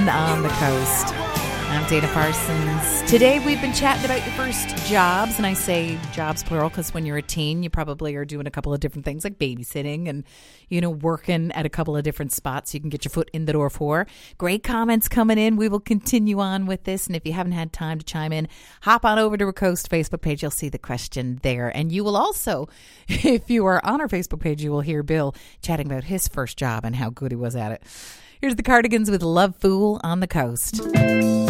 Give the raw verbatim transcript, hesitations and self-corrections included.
On the Coast. I'm Dana Parsons. Today we've been chatting about your first jobs, and I say jobs plural because when you're a teen, you probably are doing a couple of different things like babysitting and, you know, working at a couple of different spots you can get your foot in the door for. Great comments coming in. We will continue on with this, and if you haven't had time to chime in, hop on over to our Coast Facebook page. You'll see the question there, and you will also, if you are on our Facebook page, you will hear Bill chatting about his first job and how good he was at it. Here's the Cardigans with Love Fool on the Coast.